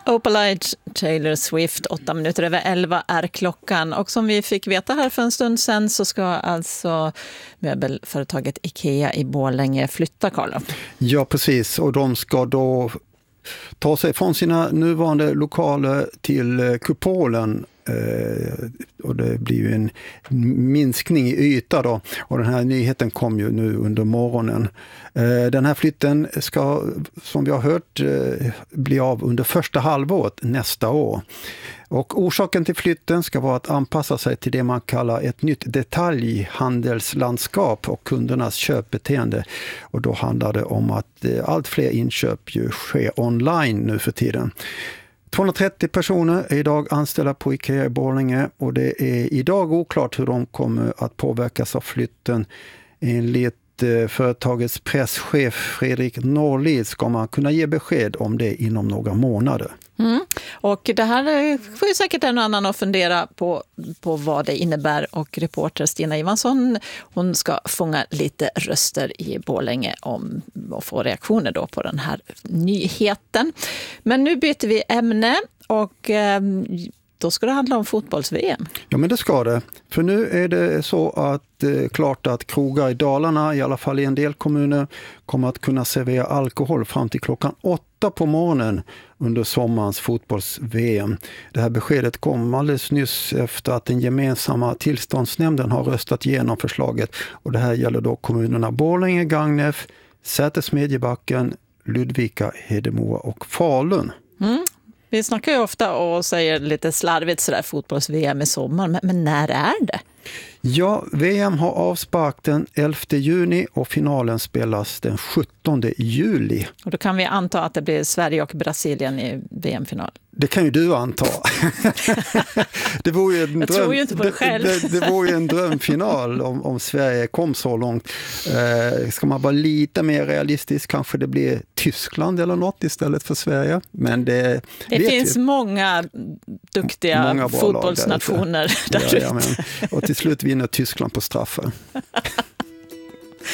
Opalite, Taylor Swift, 8:08 är klockan. Och som vi fick veta här för en stund sedan så ska alltså möbelföretaget IKEA i Borlänge flytta, Carlo. Ja, precis. Och de ska då ta sig från sina nuvarande lokaler till Kupolen. Och det blir ju en minskning i yta då. Och den här nyheten kom ju nu under morgonen. Den här flytten ska, som vi har hört, bli av under första halvåret nästa år. Och orsaken till flytten ska vara att anpassa sig till det man kallar ett nytt detaljhandelslandskap och kundernas köpbeteende. Och då handlar det om att allt fler inköp ju sker online nu för tiden. 230 personer är idag anställda på IKEA i Borlänge och det är idag oklart hur de kommer att påverkas av flytten. Enligt företagets presschef Fredrik Norlid ska man kunna ge besked om det inom några månader. Och det här får ju säkert en annan att fundera på vad det innebär, och reporter Stina Ivansson, hon ska fånga lite röster i Borlänge om att få reaktioner då på den här nyheten. Men nu byter vi ämne och då ska det handla om fotbolls-VM. Ja, men det ska det. För nu är det så att klart att krogar i Dalarna, i alla fall i en del kommuner, kommer att kunna servera alkohol fram till klockan 8 på morgonen under sommarens fotbolls-VM. Det här beskedet kom alldeles nyss efter att den gemensamma tillståndsnämnden har röstat igenom förslaget. Och det här gäller då kommunerna Borlänge, Gagnef, Säter-Smedjebacken, Ludvika, Hedemora och Falun. Vi snackar ju ofta och säger lite slarvigt sådär fotbolls-VM i sommar, men när är det? Ja, VM har avspark den 11 juni och finalen spelas den 17 juli. Och då kan vi anta att det blir Sverige och Brasilien i VM-final. Det kan ju du anta. Det vore ju en Jag tror ju inte på det själv. Det vore ju en drömfinal om Sverige kom så långt. Ska man vara lite mer realistisk kanske det blir Tyskland eller något istället för Sverige. Men det finns många duktiga fotbollsnationer där ute. Och till slut vinner Tyskland på straffar.